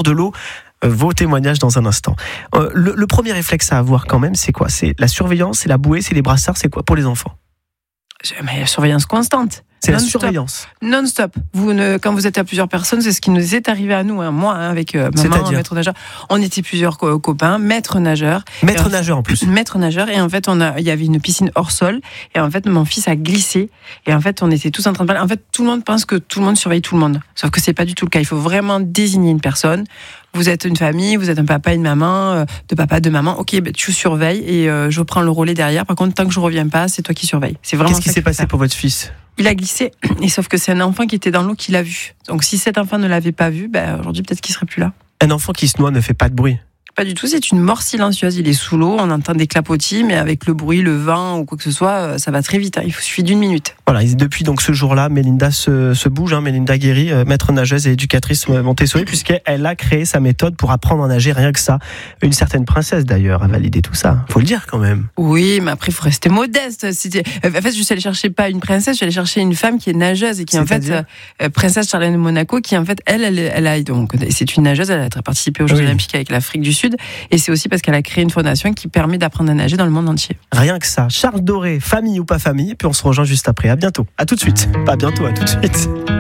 de l'eau. Vos témoignages dans un instant. Le premier réflexe à avoir quand même, c'est quoi ? C'est la surveillance, c'est la bouée, c'est les brassards, c'est quoi pour les enfants ? Mais la surveillance constante. C'est Non-stop. la surveillance. Non-stop. Quand vous êtes à plusieurs personnes, c'est ce qui nous est arrivé à nous, moi, avec maman, C'est-à-dire maître nageur. On était plusieurs copains, maître nageur. Maître nageur en plus. Maître nageur. Et en fait, il y avait une piscine hors sol. Et en fait, mon fils a glissé. Et en fait, on était tous en train de parler. En fait, tout le monde pense que tout le monde surveille tout le monde. Sauf que c'est pas du tout le cas. Il faut vraiment désigner une personne. Vous êtes une famille, vous êtes un papa et une maman, de papa, de maman. Ok, tu surveilles et je prends le relais derrière. Par contre, tant que je reviens pas, c'est toi qui surveilles. C'est vraiment. Qu'est-ce qui s'est passé pour votre fils ? Il a glissé, et sauf que c'est un enfant qui était dans l'eau qui l'a vu. Donc si cet enfant ne l'avait pas vu, aujourd'hui peut-être qu'il serait plus là. Un enfant qui se noie ne fait pas de bruit. Pas du tout, c'est une mort silencieuse. Il est sous l'eau, on entend des clapotis, mais avec le bruit, le vent ou quoi que ce soit, ça va très vite. Il suffit d'une minute. Voilà, et depuis donc ce jour-là, Mélinda se bouge, Mélinda Guéry, maître nageuse et éducatrice Montessori, puisqu'elle a créé sa méthode pour apprendre à nager, rien que ça. Une certaine princesse d'ailleurs a validé tout ça, faut le dire quand même. Oui, mais après il faut rester modeste. En fait, je suis allée chercher pas une princesse, je suis allée chercher une femme qui est nageuse et qui C'est-à-dire princesse Charlène de Monaco, qui en fait elle a donc c'est une nageuse, elle a participé aux Jeux Olympiques avec l'Afrique du Sud, et c'est aussi parce qu'elle a créé une fondation qui permet d'apprendre à nager dans le monde entier. Rien que ça. Charles Doré, famille ou pas famille, puis on se rejoint juste après. À bientôt. À tout de suite. Pas bientôt, à tout de suite.